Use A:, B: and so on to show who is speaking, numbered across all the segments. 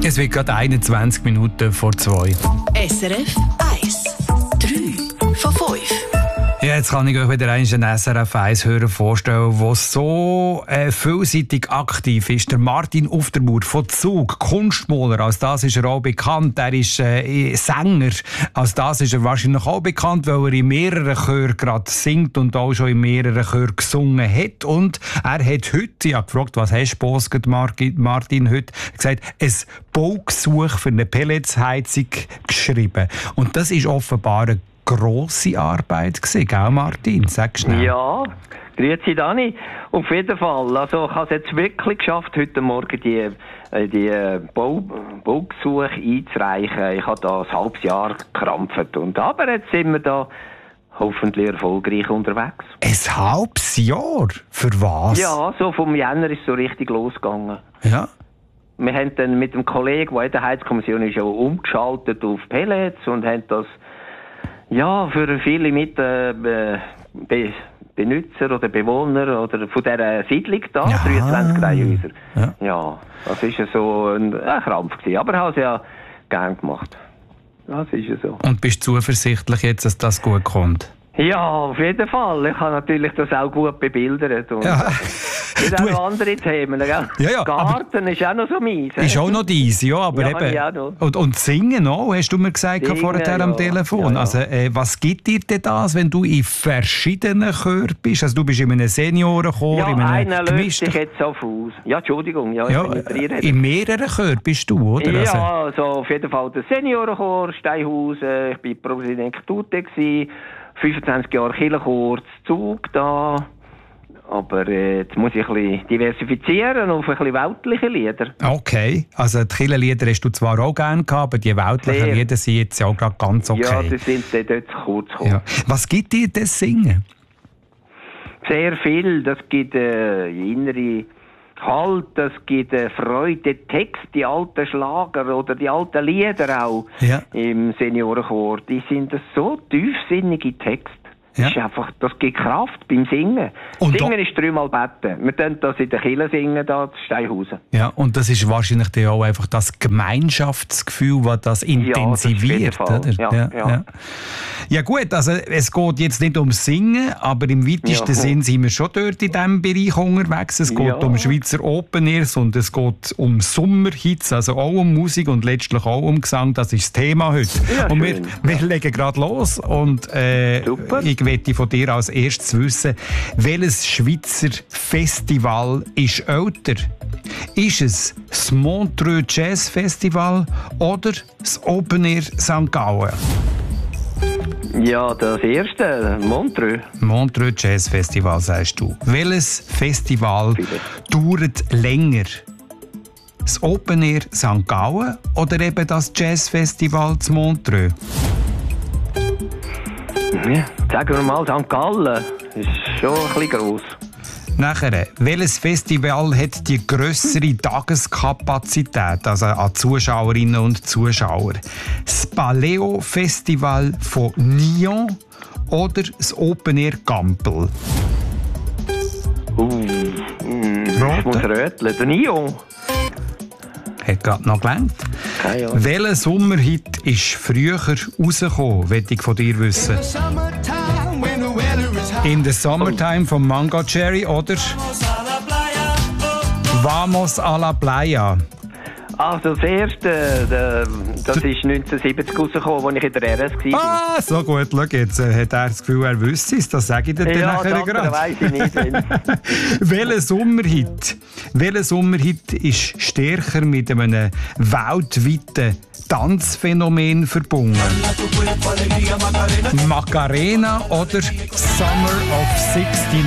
A: Es wird gerade 21 Minuten vor 2.
B: SRF 1. 3 von 5.
A: Ja, jetzt kann ich euch wieder einen SRF 1-Hörer vorstellen, der so vielseitig aktiv ist. Der Martin Uftermauer von Zug, Kunstmaler, als das ist er auch bekannt. Er ist Sänger, als das ist er wahrscheinlich auch bekannt, weil er in mehreren Chören gerade singt und auch schon in mehreren Chören gesungen hat. Und er hat heute, ich habe gefragt, was hast du postet, Martin, heute gesagt, ein Baugesuch für eine Pelletsheizung geschrieben. Und das ist offenbar eine grosse Arbeit gewesen, gell Martin? Sag schnell.
C: Ja, grüezi Dani. Auf jeden Fall. Also ich habe es jetzt wirklich geschafft, heute Morgen die Baugesuche einzureichen. Ich habe da ein halbes Jahr gekrampft. Aber jetzt sind wir da hoffentlich erfolgreich unterwegs.
A: Ein halbes Jahr? Für was?
C: Ja, so vom Jänner ist es so richtig losgegangen.
A: Ja.
C: Wir haben dann mit dem Kollegen, der in der Heizkommission ist, auch umgeschaltet auf Pellets und haben das für viele Benutzer oder Bewohner oder von dieser Siedlung da, 23 Reihenhäuser. Ja, das war ja so ein Krampf gewesen. Aber ich habe es ja gern gemacht. Das ist ja so.
A: Und bist du zuversichtlich jetzt, dass das gut kommt?
C: Ja, auf jeden Fall. Ich habe natürlich das auch gut bebildert. Und es gibt auch noch andere Themen. Gell?
A: Ja,
C: Garten ist auch noch so meins.
A: Ist auch noch dies, ja. Aber
C: ja,
A: eben, und singen auch, hast du mir gesagt vorher am Telefon. Ja. Also, was gibt dir denn das, wenn du in verschiedenen Chören bist? Also du bist in einem Seniorenchor,
C: ja,
A: in einem
C: einer löst sich jetzt auf aus. Ja, Entschuldigung. Ja,
A: in mehreren Chören bist du, oder?
C: Ja, also auf jeden Fall der Seniorenchor, Steinhausen. Ich war Präsident Tute gewesen. 25 Jahre Kirchenchor, Zug da. Aber jetzt muss ich ein bisschen diversifizieren auf ein bisschen weltliche Lieder. Okay,
A: also die Kirchenlieder hast du zwar auch gerne gehabt, aber die weltlichen Lieder sind jetzt auch gerade ganz okay.
C: Ja, die sind dort zu kurz gekommen.
A: Ja. Was gibt dir das Singen?
C: Sehr viel. Das gibt innere Halt, das gibt Freude, Text, die alten Schlager oder die alten Lieder auch im Seniorenchor. Die sind so tiefsinnige Texte. Ja. Das gibt Kraft beim Singen. Und Singen ist 3-mal beten. Wir tun das in der Kirche singen, da in Steinhausen.
A: Ja, und das ist wahrscheinlich dann auch einfach das Gemeinschaftsgefühl, das das intensiviert.
C: Ja,
A: ja gut, also es geht jetzt nicht ums Singen, aber im weitesten Sinn sind wir schon dort in diesem Bereich unterwegs. Es geht um Schweizer Open Airs und es geht um Sommerhits, also auch um Musik und letztlich auch um Gesang. Das ist das Thema heute. Ja, und wir legen gerade los und ich möchte von dir als erstes wissen, welches Schweizer Festival ist älter? Ist es das Montreux Jazz Festival oder das Open Air St. Gallen?
C: Ja, das erste, Montreux.
A: Montreux Jazz Festival, sagst du. Welches Festival dauert länger? Das Open Air St. Gallen oder eben das Jazz Festival zu Montreux?
C: Ja, sagen wir mal, St. Gallen ist schon ein bisschen gross.
A: Nachher, welches Festival hat die grössere Tageskapazität, also an Zuschauerinnen und Zuschauer? Das Paleo Festival von Nyon oder das Open Air Gampel?
C: Ich muss röteln. Der Nyon.
A: Hat gerade noch gelernt. Welcher Sommerhit ist früher rausgekommen, will ich von dir wissen? In the Summertime von Mango Cherry oder Vamos a la Playa?
C: Also das erste, das ist 1970 rausgekommen, als ich in der RS war.
A: Ah, so gut. Schau, jetzt hat er das Gefühl, er wüsste es. Das sage ich dir dann nachher gerade.
C: Ja, weiss ich nicht.
A: Welcher Sommerhit ist stärker mit einem weltweiten Tanzphänomen verbunden? Macarena oder Summer of 69?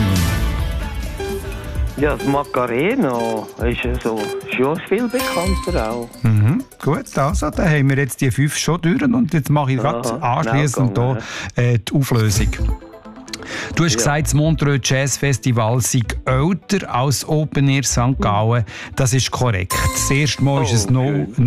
C: Ja, das Macarena ist schon viel bekannter auch.
A: Gut, also, dann haben wir jetzt die 5 schon durch und jetzt mache ich gerade anschliessend die Auflösung. Du hast gesagt, das Montreux Jazz Festival sei älter als Open Air St. Gallen. Das ist korrekt. Das erste Mal ist es noch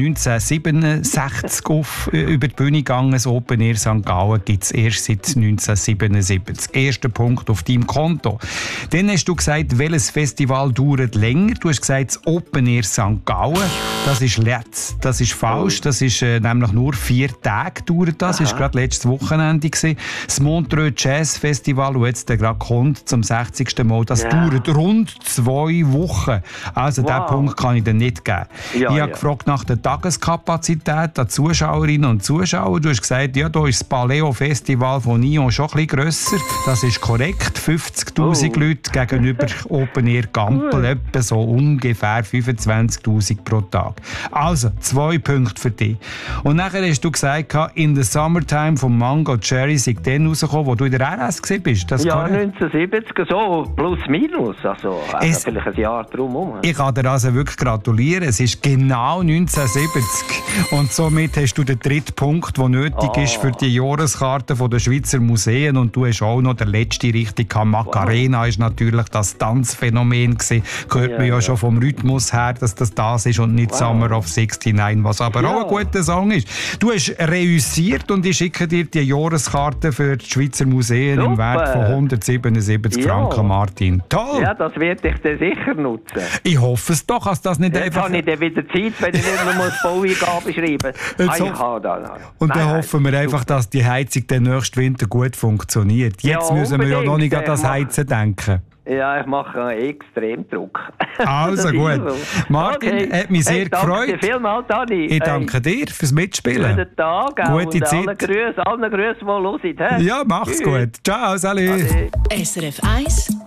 A: 1967 über die Bühne gegangen. Das Open Air St. Gallen gibt es erst seit 1977. Erster Punkt auf deinem Konto. Dann hast du gesagt, welches Festival dauert länger. Du hast gesagt, das Open Air St. Gallen. Das ist letzt. Das ist falsch. Das ist nämlich nur 4 Tage dauert das. Das war gerade letztes Wochenende. Das Montreux Jazz Festival, das jetzt gerade kommt, zum 60. Mal, das dauert rund 2 Wochen. Also diesen Punkt kann ich dir nicht geben. Ich habe gefragt nach der Tageskapazität der Zuschauerinnen und Zuschauer. Du hast gesagt, ja, da ist das Paleo Festival von Nyon schon ein bisschen grösser. Das ist korrekt. 50'000 Leute gegenüber Open Air Gampel. Etwa so ungefähr 25'000 pro Tag. Also 2 Punkte für dich. Und nachher hast du gesagt, in the Summertime von Mango Cherry sei dann rausgekommen, wo du in der RS bist. Das
C: 1970, so plus minus. Also vielleicht ein Jahr drumherum.
A: Ich kann dir also wirklich gratulieren. Es ist genau 1970. Und somit hast du den 3. Punkt, der nötig ist für die Jahreskarte der Schweizer Museen. Und du hast auch noch den letzten richtig gehabt. Macarena ist natürlich das Tanzphänomen gewesen. Hört man ja schon vom Rhythmus her, dass das ist und nicht Summer of 69, was aber auch ein guter Song ist. Du hast reüssiert und ich schicke dir die Jahreskarte für die Schweizer Museen im Wert von 177 Franken, Martin. Toll!
C: Ja, das werde ich dann sicher nutzen.
A: Ich hoffe es doch, dass das nicht einfach...
C: Dann habe ich dann wieder Zeit, wenn ich nicht nur Baueingabe schreibe.
A: Und dann hoffen wir einfach, dass die Heizung den nächsten Winter gut funktioniert. Jetzt müssen wir ja noch nicht an das Heizen denken.
C: Ja, ich mache einen Extremdruck.
A: Also gut. Martin, hat mich sehr gefreut.
C: Danke dir vielmals, Dani.
A: Ich danke dir fürs Mitspielen.
C: Guten Tag.
A: Gute Zeit.
C: Allen Grüßen, die hören.
A: Ja, mach's gut. Ciao, salut.
B: SRF 1